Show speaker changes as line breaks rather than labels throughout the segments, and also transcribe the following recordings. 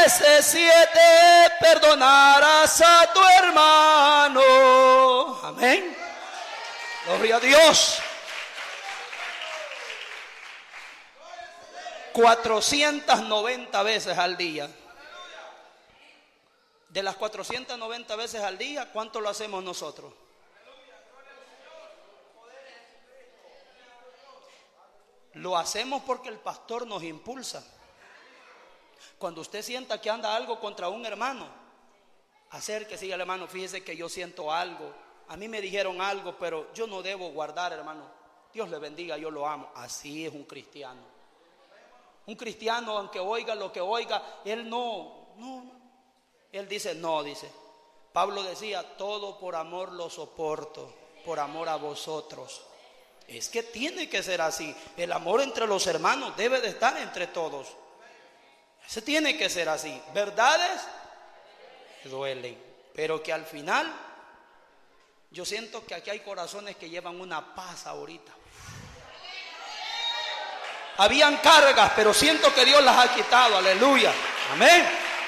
veces 7 perdonarás a tu hermano. Amén. Gloria a Dios. 490 veces al día. De las 490 veces al día, ¿cuánto lo hacemos nosotros? Lo hacemos porque el pastor nos impulsa. Cuando usted sienta que anda algo contra un hermano, acérquese y diga: hermano, fíjese que yo siento algo. A mí me dijeron algo, pero yo no debo guardar, hermano. Dios le bendiga, yo lo amo. Así es un cristiano. Un cristiano, aunque oiga lo que oiga, él no. Él dice, no, dice. Pablo decía, todo por amor lo soporto, por amor a vosotros. Es que tiene que ser así. El amor entre los hermanos debe de estar entre todos. Ese tiene que ser así. Verdades duelen, pero que al final yo siento que aquí hay corazones que llevan una paz ahorita. Habían cargas, pero siento que Dios las ha quitado. Aleluya. Amén.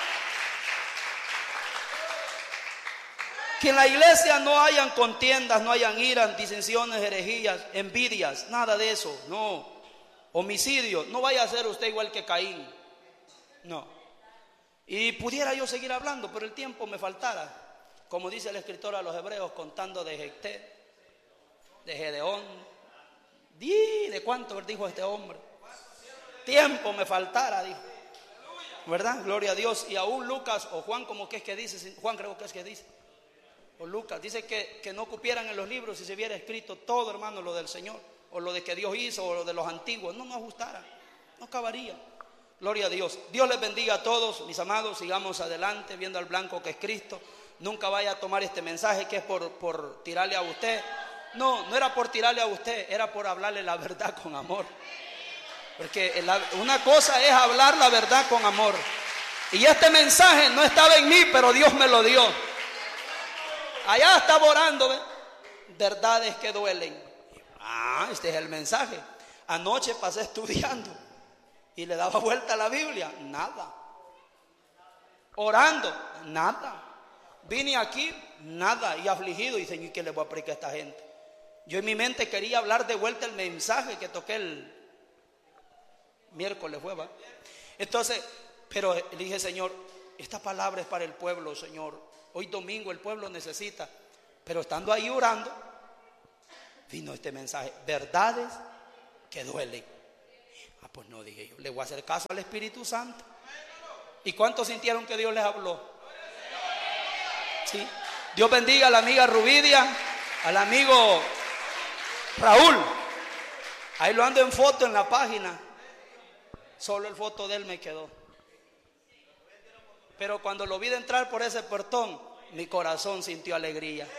Que en la iglesia no hayan contiendas, no hayan iras, disensiones, herejías, envidias, nada de eso, no. Homicidio, no vaya a ser usted igual que Caín, no. Y pudiera yo seguir hablando, pero el tiempo me faltara. Como dice el escritor a los hebreos, contando de Jefté, de Gedeón. ¿De cuánto dijo este hombre? Tiempo me faltara, dijo. ¿Verdad? Gloria a Dios. Y aún Lucas o Juan, como que es que dice, Juan creo que es que dice, o Lucas, dice que no cupieran en los libros si se hubiera escrito todo, hermano, lo del Señor, o lo de que Dios hizo, o lo de los antiguos. No ajustara, no acabaría. Gloria a Dios. Dios les bendiga a todos, mis amados. Sigamos adelante viendo al blanco que es Cristo. Nunca vaya a tomar este mensaje que es por tirarle a usted. No era por tirarle a usted, era por hablarle la verdad con amor. Porque una cosa es hablar la verdad con amor. Y este mensaje no estaba en mí, pero Dios me lo dio. Allá estaba orando, ¿ve? Verdades que duelen. Este es el mensaje. Anoche pasé estudiando y le daba vuelta a la Biblia, nada. Orando, nada. Vine aquí, nada. Y afligido, y dije, ¿y qué le voy a predicar a esta gente? Yo en mi mente quería hablar de vuelta el mensaje que toqué el miércoles, ¿va? Entonces, pero le dije, Señor, esta palabra es para el pueblo, Señor. Hoy domingo el pueblo necesita. Pero estando ahí orando, vino este mensaje: verdades que duelen. Pues no, dije yo, le voy a hacer caso al Espíritu Santo. ¿Y cuántos sintieron que Dios les habló? Sí. Dios bendiga a la amiga Rubidia, al amigo Raúl. Ahí lo ando en foto en la página. Solo el foto de él me quedó. Pero cuando lo vi de entrar por ese portón, mi corazón sintió alegría.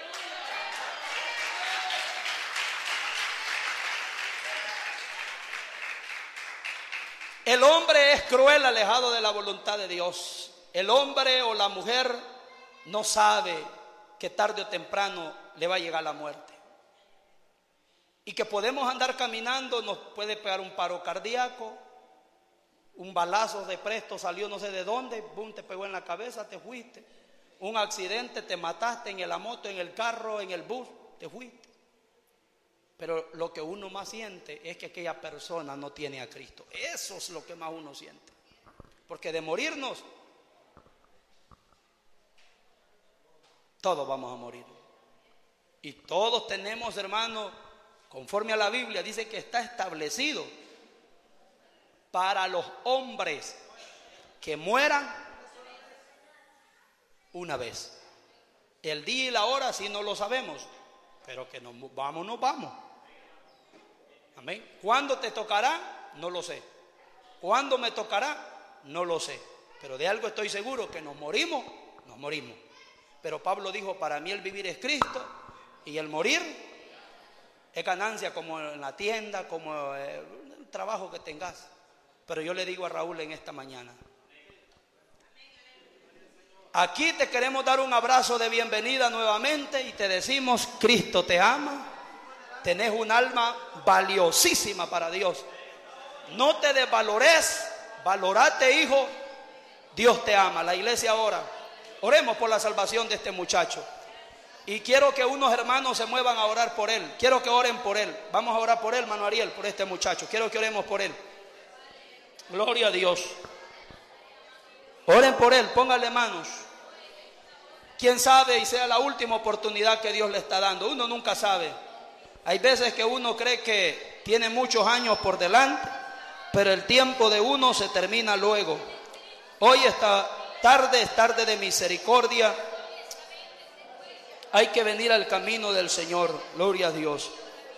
El hombre es cruel, alejado de la voluntad de Dios. El hombre o la mujer no sabe que tarde o temprano le va a llegar la muerte. Y que podemos andar caminando, nos puede pegar un paro cardíaco, un balazo de presto salió no sé de dónde, boom, te pegó en la cabeza, te fuiste. Un accidente, te mataste en la moto, en el carro, en el bus, te fuiste. Pero lo que uno más siente es que aquella persona no tiene a Cristo. Eso es lo que más uno siente. Porque de morirnos, todos vamos a morir. Y todos tenemos, hermanos, conforme a la Biblia, dice que está establecido para los hombres que mueran una vez. El día y la hora sí no lo sabemos, pero que nos vamos. Amén. ¿Cuándo te tocará? No lo sé. ¿Cuándo me tocará? No lo sé. Pero de algo estoy seguro, que nos morimos. Pero Pablo dijo, para mí el vivir es Cristo y el morir es ganancia, como en la tienda, como el trabajo que tengas. Pero yo le digo a Raúl en esta mañana, aquí te queremos dar un abrazo de bienvenida nuevamente y te decimos, Cristo te ama. Tenés un alma valiosísima para Dios. No te desvalores, valorate, hijo. Dios te ama. La iglesia ora. Oremos por la salvación de este muchacho. Y quiero que unos hermanos se muevan a orar por él. Quiero que oren por él. Vamos a orar por él, hermano Ariel, por este muchacho. Quiero que oremos por él. Gloria a Dios. Oren por él, pónganle manos. Quién sabe y sea la última oportunidad que Dios le está dando. Uno nunca sabe. Hay veces que uno cree que tiene muchos años por delante, pero el tiempo de uno se termina luego. Hoy esta tarde es tarde de misericordia. Hay que venir al camino del Señor. Gloria a Dios.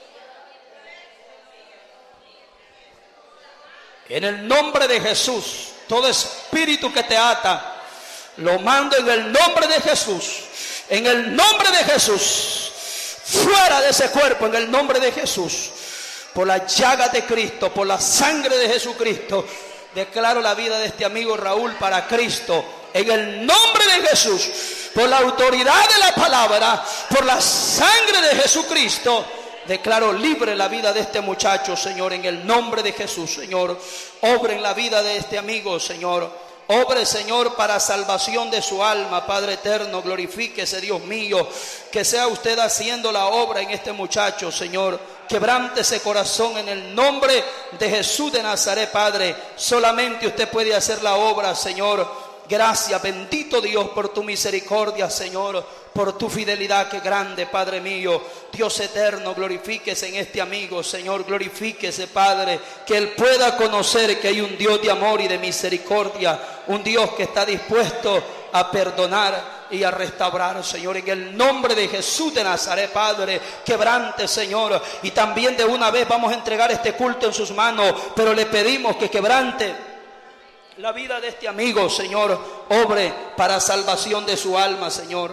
En el nombre de Jesús, todo espíritu que te ata, lo mando en el nombre de Jesús. En el nombre de Jesús. Fuera de ese cuerpo, en el nombre de Jesús. Por la llaga de Cristo, por la sangre de Jesucristo, declaro la vida de este amigo Raúl para Cristo. En el nombre de Jesús, por la autoridad de la palabra, por la sangre de Jesucristo, declaro libre la vida de este muchacho, Señor, en el nombre de Jesús, Señor. Obre en la vida de este amigo, Señor. Obre, Señor, para salvación de su alma, Padre eterno. Glorifíquese, Dios mío. Que sea usted haciendo la obra en este muchacho, Señor. Quebrante ese corazón en el nombre de Jesús de Nazaret, Padre. Solamente usted puede hacer la obra, Señor. Gracias, bendito Dios, por tu misericordia, Señor, por tu fidelidad, que grande, Padre mío. Dios eterno, glorifíquese en este amigo, Señor, glorifíquese, Padre, que él pueda conocer que hay un Dios de amor y de misericordia, un Dios que está dispuesto a perdonar y a restaurar, Señor, en el nombre de Jesús de Nazaret, Padre. Quebrante, Señor, y también de una vez vamos a entregar este culto en sus manos, pero le pedimos que quebrante la vida de este amigo, Señor. Obre para salvación de su alma, Señor.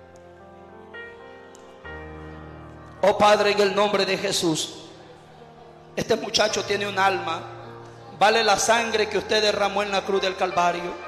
Oh Padre, en el nombre de Jesús, este muchacho tiene un alma. Vale la sangre que usted derramó en la cruz del Calvario.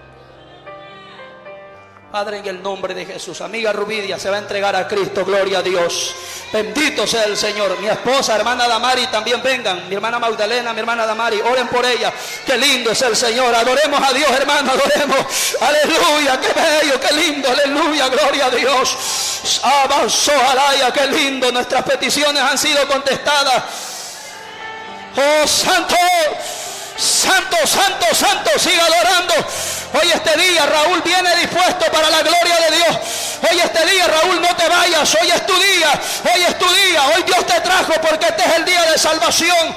Padre, en el nombre de Jesús, amiga Rubidia se va a entregar a Cristo. Gloria a Dios. Bendito sea el Señor. Mi esposa, hermana Damari, también vengan. Mi hermana Magdalena, mi hermana Damari, oren por ella. Qué lindo es el Señor. Adoremos a Dios, hermano, adoremos. Aleluya, qué bello, qué lindo. Aleluya, gloria a Dios. Avanzó alaya, qué lindo. Nuestras peticiones han sido contestadas. Oh, santo. Santo, santo, santo, siga adorando. Hoy este día Raúl viene dispuesto para la gloria de Dios. Hoy este día, Raúl, no te vayas. Hoy es tu día, hoy es tu día. Hoy Dios te trajo porque este es el día de salvación.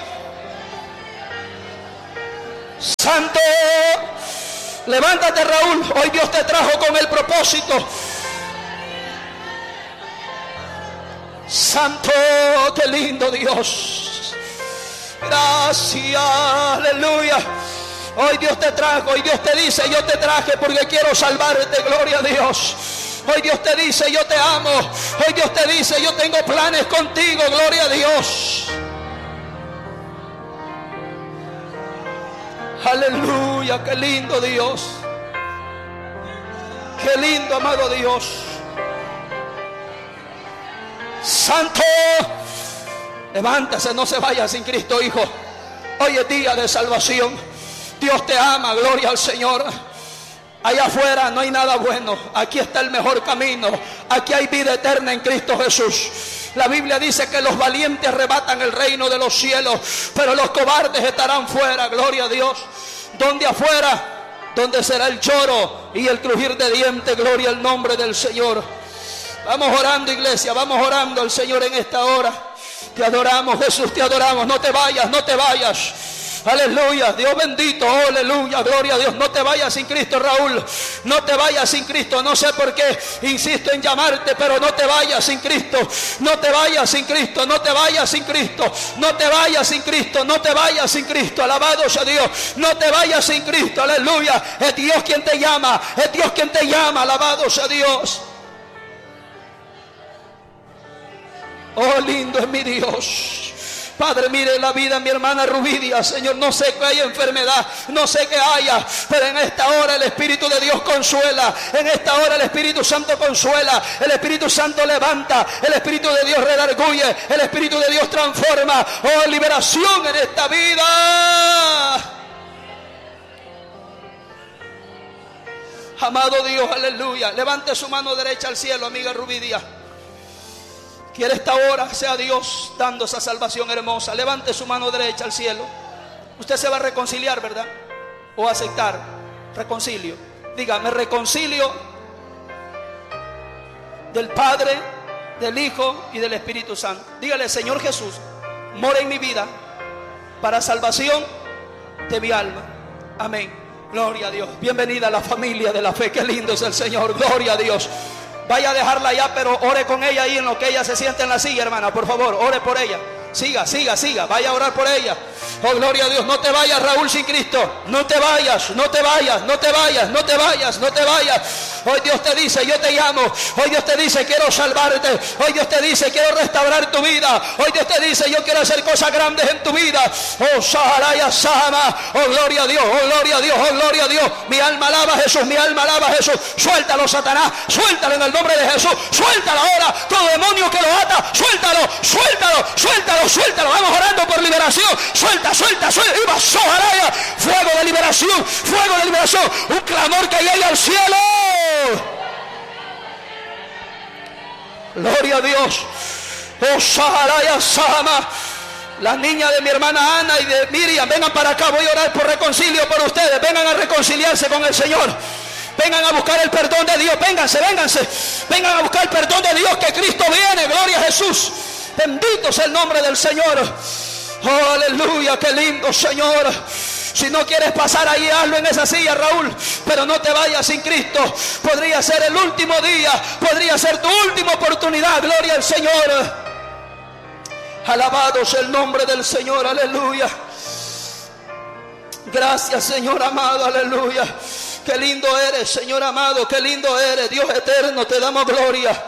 Santo, levántate, Raúl. Hoy Dios te trajo con el propósito. Santo, qué lindo Dios. Gracias, aleluya. Hoy Dios te trajo, hoy Dios te dice: yo te traje porque quiero salvarte, gloria a Dios. Hoy Dios te dice: yo te amo. Hoy Dios te dice: yo tengo planes contigo, gloria a Dios. Aleluya, qué lindo Dios. Qué lindo, amado Dios. Santo, levántase, no se vaya sin Cristo, hijo. Hoy es día de salvación. Dios te ama, gloria al Señor. Allá afuera no hay nada bueno. Aquí está el mejor camino. Aquí hay vida eterna en Cristo Jesús. La Biblia dice que los valientes arrebatan el reino de los cielos, pero los cobardes estarán fuera, gloria a Dios. ¿Dónde afuera? Donde será el lloro y el crujir de dientes, gloria al nombre del Señor. Vamos orando, iglesia, vamos orando al Señor en esta hora. Te adoramos, Jesús, te adoramos. No te vayas, no te vayas. Aleluya, Dios bendito, oh, aleluya, gloria a Dios. No te vayas sin Cristo, Raúl. No te vayas sin Cristo. No sé por qué insisto en llamarte, pero no te vayas sin Cristo. No te vayas sin Cristo, no te vayas sin Cristo. No te vayas sin Cristo, no te vayas sin Cristo. Alabado sea Dios. No te vayas sin Cristo, aleluya. Es Dios quien te llama, es Dios quien te llama. Alabado sea Dios. Oh, lindo es mi Dios. Padre, mire la vida de mi hermana Rubidia, Señor. No sé que haya enfermedad, no sé que haya, pero en esta hora el Espíritu de Dios consuela. En esta hora el Espíritu Santo consuela. El Espíritu Santo levanta. El Espíritu de Dios redarguye. El Espíritu de Dios transforma. Oh, liberación en esta vida. Amado Dios, aleluya. Levante su mano derecha al cielo, amiga Rubí Díaz. Quiere esta hora sea Dios dando esa salvación hermosa. Levante su mano derecha al cielo. Usted se va a reconciliar, ¿verdad? O aceptar. Reconcilio. Diga, me reconcilio del Padre, del Hijo y del Espíritu Santo. Dígale, Señor Jesús, mora en mi vida para salvación de mi alma. Amén. Gloria a Dios. Bienvenida a la familia de la fe. Qué lindo es el Señor. Gloria a Dios. Vaya a dejarla ya, pero ore con ella ahí en lo que ella se siente en la silla, hermana. Por favor, ore por ella. Siga. Vaya a orar por ella. Oh, gloria a Dios. No te vayas, Raúl, sin Cristo. No te vayas. Hoy Dios te dice, yo te llamo. Hoy Dios te dice, quiero salvarte. Hoy Dios te dice, quiero restaurar tu vida. Hoy Dios te dice, yo quiero hacer cosas grandes en tu vida. Oh, Saharaya Sama. Oh, gloria a Dios. Mi alma alaba a Jesús. Suéltalo, Satanás. Suéltalo en el nombre de Jesús. Suéltalo ahora. Todo demonio que lo ata. Suéltalo. Vamos orando por liberación. Suelta. Iba Saharaya. Fuego de liberación. Un clamor que llegue al cielo. Gloria a Dios. Oh, Saharaya Sama. Las niñas de mi hermana Ana y de Miriam, vengan para acá. Voy a orar por reconcilio por ustedes. Vengan a reconciliarse con el Señor. Vengan a buscar el perdón de Dios. Vénganse. Vengan a buscar el perdón de Dios, que Cristo viene. Gloria a Jesús. Bendito sea el nombre del Señor. Oh, aleluya, qué lindo, Señor. Si no quieres pasar ahí, hazlo en esa silla, Raúl. Pero no te vayas sin Cristo. Podría ser el último día. Podría ser tu última oportunidad. Gloria al Señor. Alabado sea el nombre del Señor. Aleluya. Gracias, Señor amado. Aleluya. Qué lindo eres, Señor amado. Qué lindo eres, Dios eterno. Te damos gloria.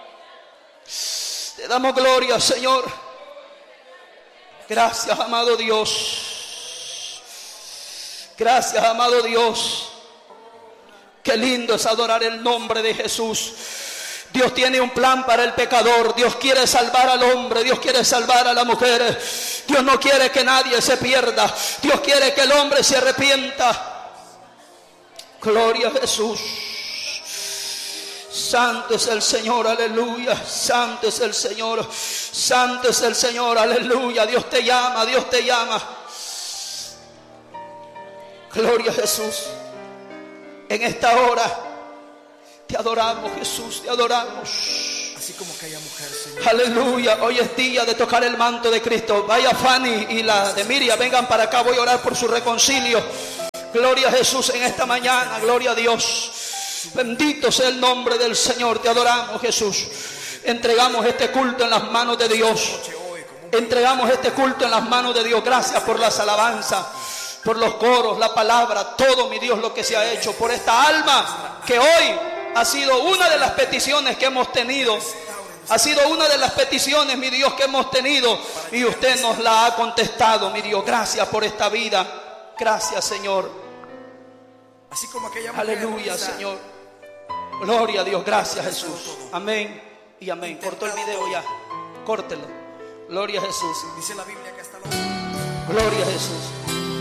Te damos gloria, Señor. Gracias, amado Dios. Gracias, amado Dios. Qué lindo es adorar el nombre de Jesús. Dios tiene un plan para el pecador. Dios quiere salvar al hombre. Dios quiere salvar a la mujer. Dios no quiere que nadie se pierda. Dios quiere que el hombre se arrepienta. Gloria a Jesús. Santo es el Señor, aleluya. Santo es el Señor. Santo es el Señor, aleluya. Dios te llama. Gloria a Jesús. En esta hora te adoramos, Jesús, te adoramos.
Así como aquella mujer, Señor.
Aleluya. Hoy es día de tocar el manto de Cristo. Vaya Fanny y la de Miriam, vengan para acá. Voy a orar por su reconcilio. Gloria a Jesús en esta mañana. Gloria a Dios. Bendito sea el nombre del Señor. Te adoramos, Jesús. Entregamos este culto en las manos de Dios. Gracias por las alabanzas, por los coros, la palabra, todo, mi Dios, lo que se ha hecho, por esta alma que hoy ha sido una de las peticiones que hemos tenido. Ha sido una de las peticiones, mi Dios, que hemos tenido, y usted nos la ha contestado, mi Dios. Gracias por esta vida. Gracias, Señor.
Así como aquella mujer.
Aleluya, Señor. Gloria a Dios. Gracias, Jesús. Amén y amén. Cortó el video ya. Córtelo. Gloria a Jesús.
Dice la Biblia que hasta
Gloria a Jesús.